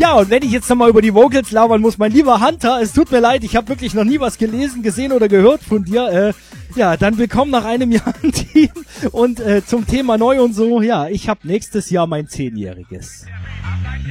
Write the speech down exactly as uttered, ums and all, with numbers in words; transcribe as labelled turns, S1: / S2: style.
S1: Ja, und wenn ich jetzt nochmal über die Vocals labern muss, mein lieber Hunter, es tut mir leid, ich habe wirklich noch nie was gelesen, gesehen oder gehört von dir. Äh, ja, dann willkommen nach einem Jahr im Team und äh, zum Thema neu und so. Ja, ich habe nächstes Jahr mein Zehnjähriges.